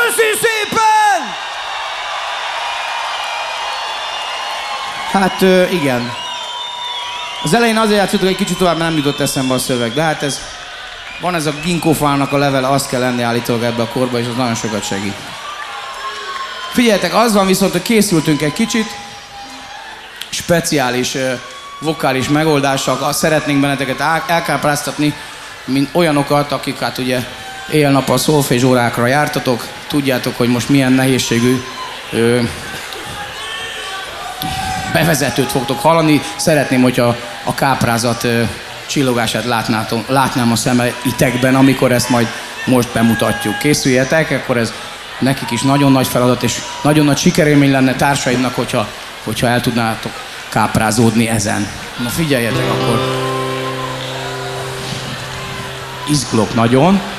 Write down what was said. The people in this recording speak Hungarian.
Köszi szépen! Hát igen. Az elején azért játszottuk egy kicsit tovább, mert nem jutott eszembe a szöveg. De hát ez... Van ez a ginkgófának a levele, azt kell lenni állítólag ebbe a korba, és az nagyon sokat segít. Figyeljetek, az van viszont, hogy készültünk egy kicsit, speciális vokális megoldással, szeretnénk benneteket elkápráztatni, mint olyanokat, akik hát ugye éjjel-nappal szolfés órákra jártatok, tudjátok, hogy most milyen nehézségű bevezetőt fogtok hallani. Szeretném, hogyha a káprázat csillogását látnám a szemeitekben, amikor ezt majd most bemutatjuk. Készüljetek, akkor ez nekik is nagyon nagy feladat, és nagyon nagy sikerélmény lenne társaimnak, hogyha el tudnátok káprázódni ezen. Na figyeljetek akkor! Izgulok nagyon.